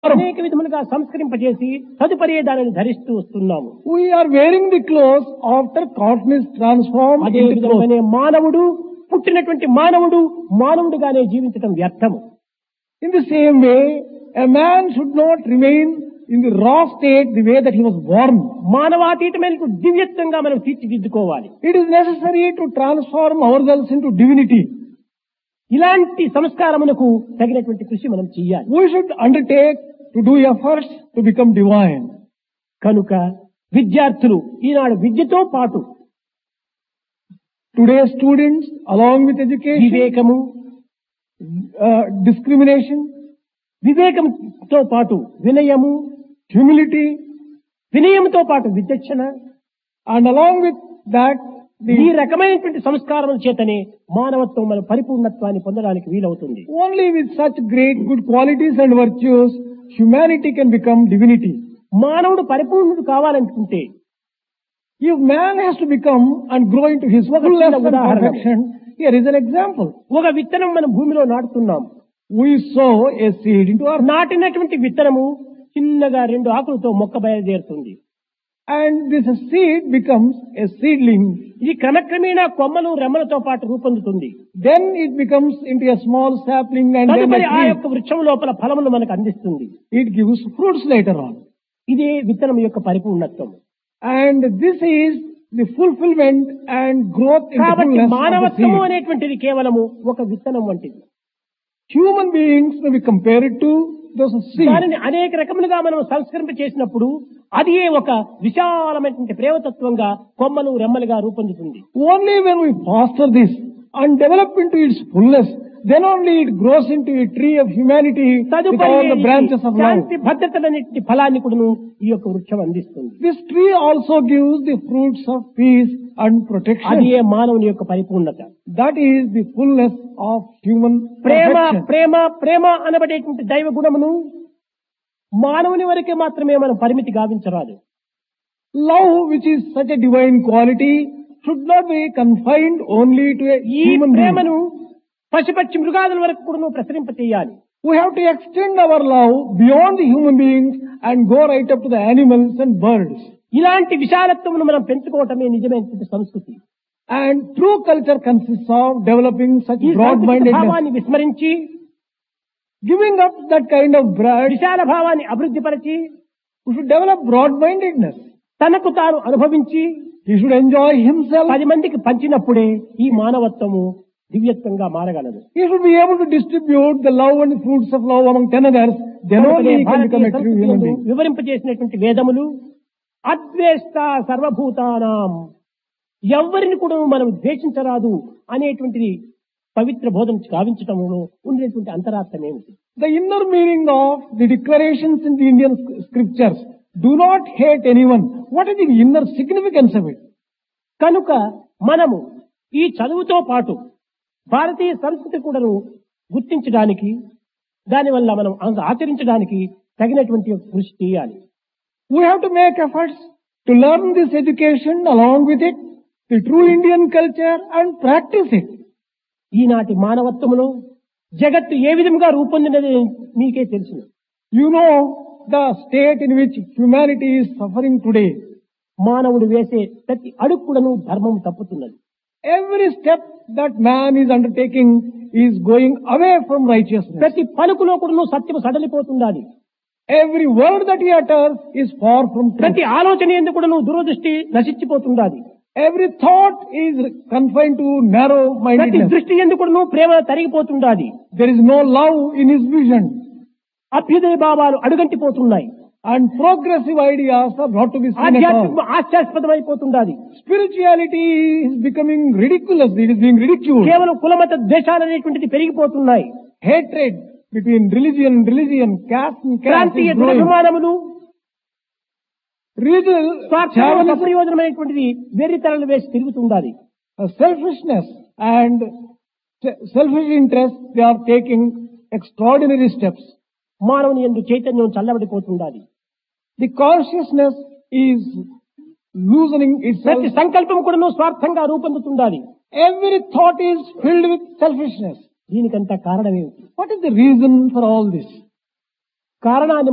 అనేక విధములుగా సంస్కరింపజేసి తదుపరి దానిని ధరిస్తూ వస్తున్నాము. We are wearing the clothes after cotton is transformed అదే into clothes. విధంగానే మానవుడు పుట్టినటువంటి మానవుడుగానే జీవించడం వ్యర్థము. In the same way, a man should not remain in the raw state the way that he was born. మానవాతీతమైన దివ్యత్వంగా మనం తీర్చిదిద్దుకోవాలి. It is necessary to transform ourselves into divinity. ఇలాంటి సంస్కారమునకు తగినటువంటి కృషి మనం చేయాలి. We should undertake to do efforts to become divine. కనుక విద్యార్థులు ఈనాడు విద్యతో పాటు Today's students, along with education, వివేకము, discrimination, వివేకంతో పాటు వినయము, humility, వినయంతో పాటు విచక్షణ, and along with that, ఈ రకమైనటువంటి సంస్కారముల చేతనే మానవత్వం మన పరిపూర్ణత్వాన్ని పొందడానికి వీలవుతుంది. only with such great good qualities and virtues, humanity can become divinity. మానవుడు పరిపూర్ణుడు కావాలనుకుంటే If man has to become and grow into his fullness and perfection, here is an example. ఒక విత్తనం మనం భూమిలో నాటుతున్నాం. We sow a seed into our నాటినటువంటి విత్తనము చిన్నగా 2 ఆకులతో మొక్క బయలుదేరుతుంది. and this seed becomes a seedling. ఇది క్రమక్రమేణా కొమ్మలు రెమ్మలతో పాటు రూపొందుతుంది. Then it becomes into a small sapling and then తదుపరి ఆ a యొక్క వృక్షం లోపల ఫలములు మనకు అందిస్తుంది. it gives fruits later on. ఇదే విత్తనం యొక్క పరిపూర్ణత్వం. And this is the fulfillment and growth in the కాబట్టి fullness of the మానవత్వము seed. అనేటువంటిది కేవలము ఒక విత్తనం వంటిది. Human beings may be compared to those seeds. దానిని అనేక రకములుగా మనం సంస్కరింప చేసినప్పుడు అది ఒక విశాలమైనటువంటి ప్రేమతత్వంగా కొమ్మలు రెమ్మలుగా రూపొందుతుంది. Only when we foster this and develop into its fullness, then only it grows into a tree of humanity with all the branches of love. శాంతి భద్రతలన్నింటి ఫలాన్ని కూడాను ఈ యొక్క వృక్షం అందిస్తుంది. This tree also gives the fruits of peace and protection. అది మానవుని యొక్క పరిపూర్ణత. That is the fullness of human Prema perfection. ప్రేమ ప్రేమ అనబడేటువంటి దైవ గుణమును మానవుని వరకే మాత్రమే మనం పరిమితి గావించరాదు. Love, which is such a divine quality, should not be confined only to a ఈ human being. ప్రేమను పశుపక్షి మృగాదుల వరకు కూడా ప్రసరింప చేయాలి. We have to extend our love beyond the human beings and go right up to the animals and birds. ఇలాంటి విశాలత్వమును మనం పెంచుకోవటమే నిజమైనటువంటి సంస్కృతి. And true culture consists of developing such ఈ సంస్కృతి broad-mindedness. భావాన్ని విస్మరించి Giving up that kind of విశాల భావాన్ని అభివృద్ధిపరిచి we should develop broad-mindedness. తనకు తాను అనుభవించి He should enjoy himself. 10 మందికి పంచినప్పుడే ఈ మానవత్వము దివ్యత్వంగా మారగలదు. He should be able to distribute the love and fruits of love among 10 others. Then only he can become a true human being. వివరింపజేసినటువంటి వేదములు అద్వేష్ట సర్వభూతానాం, ఎవరిని కూడా మనం ద్వేషించరాదు అనేటువంటిది పవిత్ర బోధన గావించటంలో ఉండేటువంటి అంతరార్థం ఏమిటి? The inner meaning of the declarations in the Indian scriptures, do not hate anyone. What is the inner significance of it? కనుక మనము ఈ చదువుతో పాటు భారతీయ సంస్కృతి కూడాను గుర్తించడానికి, దానివల్ల మనం ఆచరించడానికి తగినటువంటి కృషి చేయాలి. We have to make efforts to learn this education, along with it, the true Indian culture, and practice it. ఈనాటి మానవత్వములో జగత్తు ఏ విధంగా రూపొందినది మీకే తెలుసు. You know the state in which humanity is suffering today. మానవుడు వేసే ప్రతి అడుగులను ధర్మం తప్పుతున్నది. Every step that man is undertaking is going away from righteousness. ప్రతి పలుకులో కూడా సత్యము సడలిపోతుండాలి. Every word that he utters is far from truth. ప్రతి ఆలోచన ఎందుకు కూడా దురదృష్టి నశించిపోతుండాలి. Every thought is confined to ప్రతి narrow-mindedness. దృష్టి ఎందుకు కూడా ప్రేమ తరిగిపోతుండాలి. There is no love in his vision. అభ్యుదయ భావాలు అడుగంటిపోతున్నాయి. And progressive ideas are not to be seen at all. ఆధ్యాత్మికం హాస్యాస్పదమైపోతుండాలి. Spirituality is becoming ridiculous. It is being ridiculed. కేవలం కులమత ద్వేషాలు అనేటువంటిది పెరిగిపోతున్నాయి. Hatred between religion and religion, caste and caste ప్రాంతీయ is growing. దురభిమానములు, Regional chauvinism, ప్రయోజనమైనటువంటిది వెర్రితలలు వేసి తిరుగుతుండాలి. selfishness and selfish interest, they are taking extraordinary steps. మానవుని యందు చైతన్యం చల్లబడిపోతుండాలి. The consciousness is loosening itself. ప్రతి సంకల్పం కూడా స్వార్థంగా రూపొందుతుండాలి. Every thought is filled with selfishness. దీనికంతా కారణమేమిటి? What is the reason for all this? కారణాన్ని